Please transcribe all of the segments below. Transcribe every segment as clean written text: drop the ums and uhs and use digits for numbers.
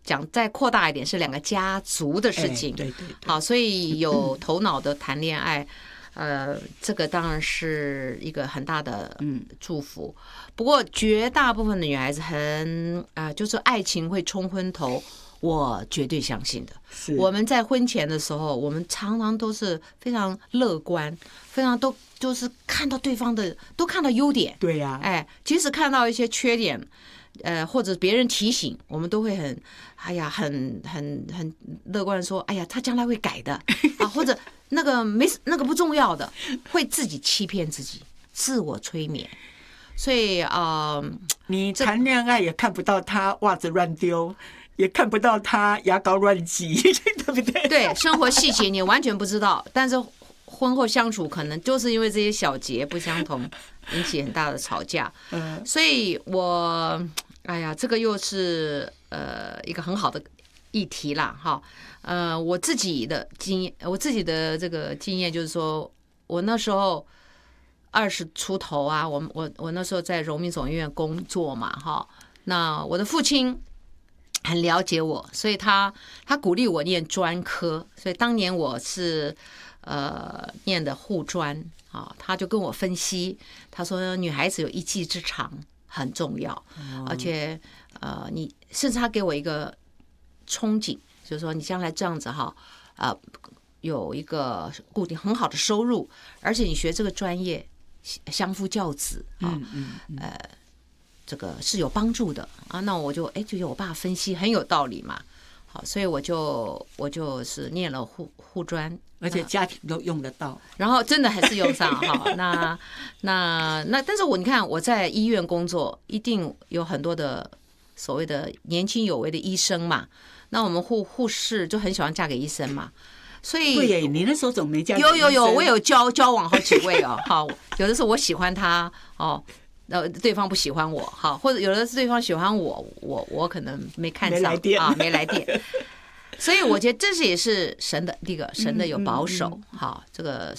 讲再扩大一点，是两个家族的事情。 对对对。 好，所以有头脑的谈恋爱，这个当然是一个很大的祝福。不过绝大部分的女孩子就是爱情会冲昏头，我绝对相信的。我们在婚前的时候，我们常常都是非常乐观，非常就是看到对方的都看到优点。 对呀， 即使看到一些缺点，或者别人提醒，我们都会很乐观的说，哎呀，他将来会改的啊，或者那个不重要的，会自己欺骗自己，自我催眠。所以你谈恋爱也看不到他袜子乱丢，也看不到他牙膏乱挤，对不对？ 对，生活细节你完全不知道，但是婚后相处可能就是因为这些小节不相同，引起很大的吵架。所以这个又是一个很好的议题啦，哈。我自己的这个经验就是说，我那时候20出头啊，我那时候在荣民总医院工作嘛，哈。那我的父亲很了解我，所以他鼓励我念专科，所以当年我是念的护专啊，他就跟我分析，他说女孩子有一技之长很重要，而且你甚至他给我一个憧憬，就是说你将来这样子哈，有一个固定很好的收入，而且你学这个专业相夫教子啊，这个是有帮助的啊。那我就觉得我爸分析很有道理嘛，好，所以我就是念了护专， 而且家庭都用得到， 然后真的还是用上哈。那但是你看我在医院工作，一定有很多的所谓的年轻有为的医生嘛。那我们护士就很喜欢嫁给医生嘛，所以对耶，你那时候怎么没嫁给医生？ 有，我有交往好几位哦，好，有的时候我喜欢他哦。对方不喜欢我，好，或者有的是对方喜欢我可能没看上没来电，所以我觉得这也是神的第一个，神的有保守，好，这个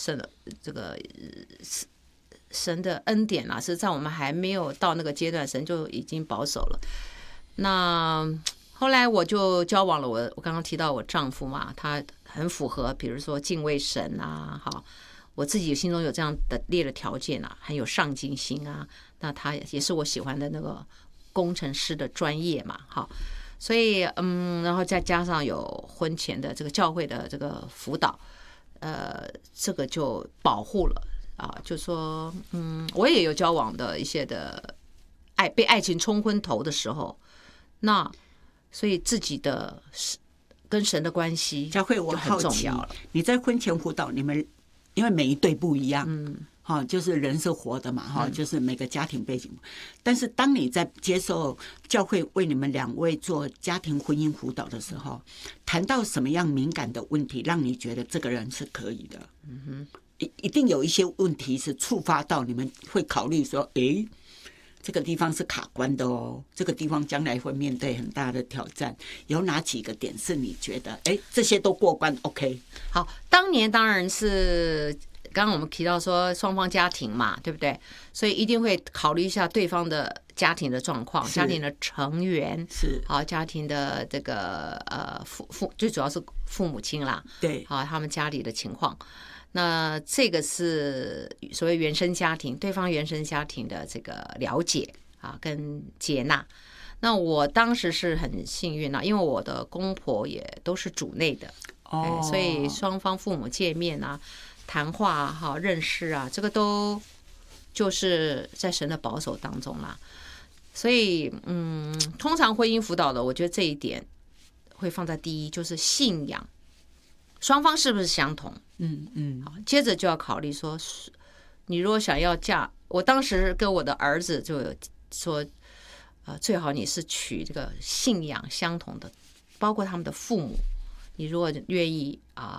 神的恩典啊，是在我们还没有到那个阶段，神就已经保守了。那后来我就交往了我刚刚提到我丈夫嘛，他很符合，比如说敬畏神啊，好。我自己心中有这样的列的条件啊，很有上进心啊，那他也是我喜欢的那个工程师的专业嘛，好，所以然后再加上有婚前的这个教会的这个辅导，这个就保护了啊，就说我也有交往的一些的被爱情冲昏头的时候，那所以自己的跟神的关系就很重要了。 你在婚前辅导你们。因为每一对不一样，就是人是活的嘛，就是每个家庭背景。但是当你在接受教会为你们2位做家庭婚姻辅导的时候，谈到什么样敏感的问题，让你觉得这个人是可以的？一定有一些问题是触发到你们会考虑说，这个地方是卡关的哦，这个地方将来会面对很大的挑战。有哪几个点是你觉得这些都过关 OK？ 好，当年当然是刚刚我们提到说双方家庭嘛，对不对？所以一定会考虑一下对方的家庭的状况，家庭的成员是好，家庭的这个最主要是父母亲啦， 对， 好，他们家里的情况。那这个是所谓原生家庭，对方原生家庭的这个了解啊，跟接纳。那我当时是很幸运因为我的公婆也都是主内的，所以双方父母见面啊、谈话啊、认识啊，这个都就是在神的保守当中啦。所以通常婚姻辅导的，我觉得这一点会放在第一，就是信仰。双方是不是相同？接着就要考虑说，你如果想要嫁，我当时跟我的儿子就有说，最好你是娶这个信仰相同的，包括他们的父母。你如果愿意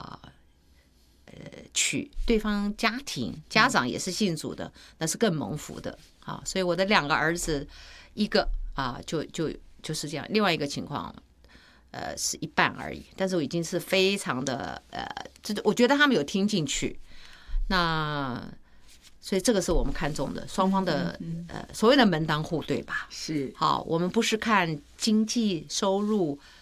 娶对方家长也是信主的，那是更蒙福的啊。所以我的2个儿子，一个就是这样，另外一个情况。是一半而已，但是我已经是非常的我觉得他们有听进去，那所以这个是我们看重的，双方的所谓的门当户对吧？ 是好，我们不是看经济收入